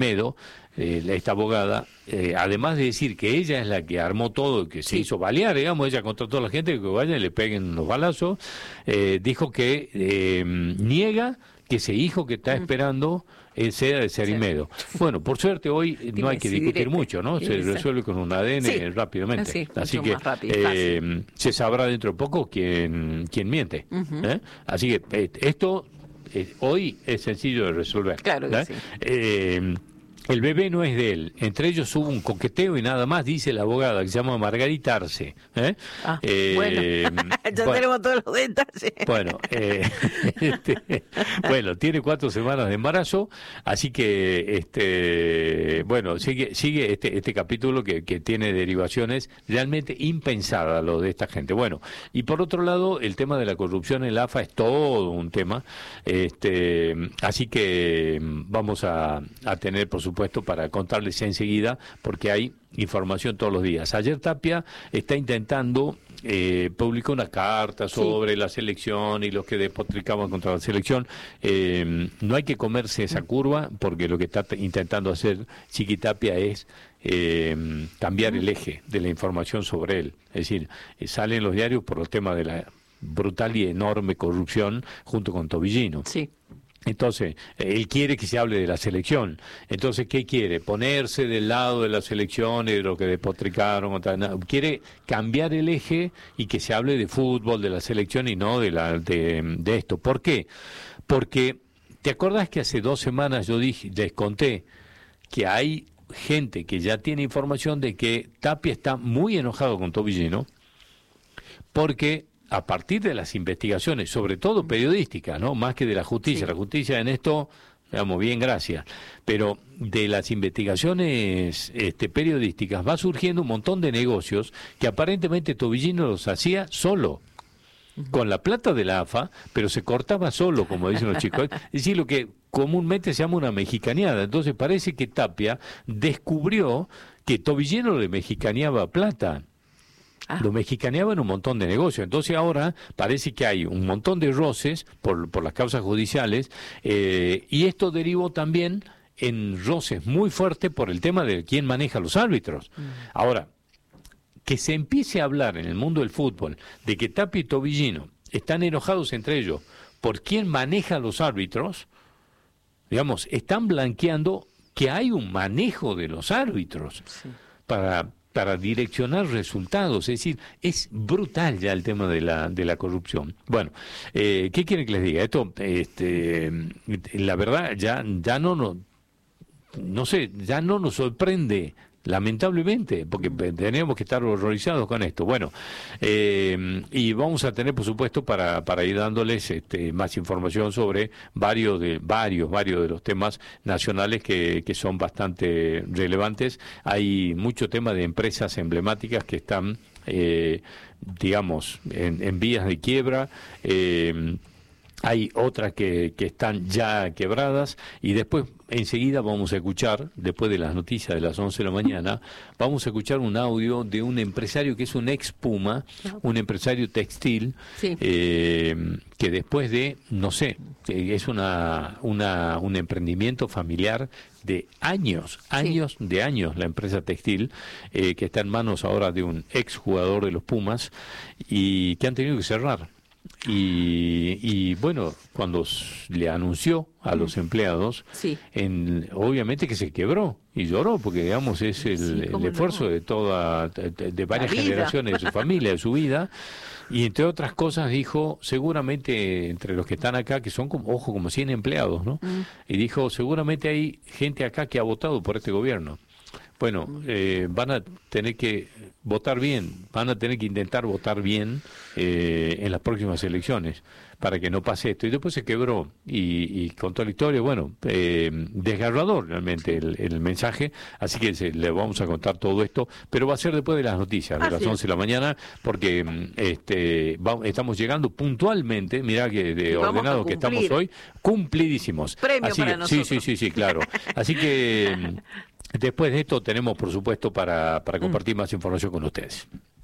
Medo, esta abogada, además de decir que ella es la que armó todo, que se hizo balear, digamos, ella contrató a la gente que vaya y le peguen unos balazos, dijo que niega que ese hijo que está esperando sea de Cerimedo. Bueno, por suerte hoy no hay que discutir mucho, ¿no? Se resuelve con un ADN rápidamente. Así que se sabrá dentro de poco quién miente. Así que esto hoy es sencillo de resolver. Claro que sí. El bebé no es de él. Entre ellos hubo un coqueteo y nada más, dice la abogada, que se llama Margarita Arce. Bueno, ya tenemos todos los detalles. Bueno, bueno, tiene 4 semanas de embarazo, así que, bueno, sigue este capítulo que tiene derivaciones realmente impensadas, lo de esta gente. Bueno, y por otro lado, el tema de la corrupción en la AFA es todo un tema, así que vamos a tener, por supuesto, para contarles enseguida, porque hay información todos los días. Ayer Tapia está intentando, publicó una carta sobre la selección y los que despotricaban contra la selección. No hay que comerse esa curva, porque lo que está intentando hacer Chiqui Tapia es cambiar el eje de la información sobre él. Es decir, sale en los diarios por el tema de la brutal y enorme corrupción junto con Tobillino. Sí. Entonces, él quiere que se hable de la selección. Entonces, ¿qué quiere? Ponerse del lado de la selección y de lo que despotricaron. Quiere cambiar el eje y que se hable de fútbol, de la selección y no de esto. ¿Por qué? Porque, ¿te acordás que hace 2 semanas yo les conté que hay gente que ya tiene información de que Tapia está muy enojado con Tobillino? Porque a partir de las investigaciones, sobre todo periodísticas, ¿no? Más que de la justicia. La justicia en esto, digamos, bien, gracias. Pero de las investigaciones periodísticas va surgiendo un montón de negocios que aparentemente Tobillino los hacía solo, con la plata de la AFA, pero se cortaba solo, como dicen los chicos. Es decir, lo que comúnmente se llama una mexicaneada. Entonces parece que Tapia descubrió que Tobillino le mexicaneaba plata. Lo mexicaneaba en un montón de negocios. Entonces ahora parece que hay un montón de roces por las causas judiciales, y esto derivó también en roces muy fuertes por el tema de quién maneja los árbitros. Ahora, que se empiece a hablar en el mundo del fútbol de que Tapia y Tobillino están enojados entre ellos por quién maneja los árbitros, digamos, están blanqueando que hay un manejo de los árbitros para direccionar resultados. Es decir, es brutal ya el tema de la corrupción. Bueno, ¿qué quieren que les diga? Esto, la verdad, ya no sé, ya no nos sorprende, lamentablemente, porque tenemos que estar horrorizados con esto. Bueno, y vamos a tener, por supuesto, para ir dándoles más información sobre varios de los temas nacionales que son bastante relevantes. Hay mucho tema de empresas emblemáticas que están, digamos, en vías de quiebra. Hay otras que están ya quebradas, y después enseguida vamos a escuchar, después de las noticias de las 11 de la mañana, vamos a escuchar un audio de un empresario que es un ex Puma, un empresario textil, que después de, no sé, es un emprendimiento familiar de años, la empresa textil, que está en manos ahora de un ex jugador de los Pumas, y que han tenido que cerrar. Y bueno, cuando le anunció a los empleados, obviamente que se quebró y lloró, porque digamos es el esfuerzo de varias generaciones de su familia, de su vida. Y entre otras cosas dijo, seguramente entre los que están acá, que son como 100 empleados, ¿no? Y dijo, seguramente hay gente acá que ha votado por este gobierno. Bueno, van a tener que votar bien, van a tener que intentar votar bien en las próximas elecciones para que no pase esto. Y después se quebró y contó la historia. Bueno, desgarrador realmente el mensaje, así que le vamos a contar todo esto, pero va a ser después de las noticias, de las 11 de la mañana, porque estamos llegando puntualmente, mirá que de ordenado que estamos hoy, cumplidísimos. Premio así para que, nosotros. Sí, claro. Así que después de esto tenemos, por supuesto, para compartir más información con ustedes.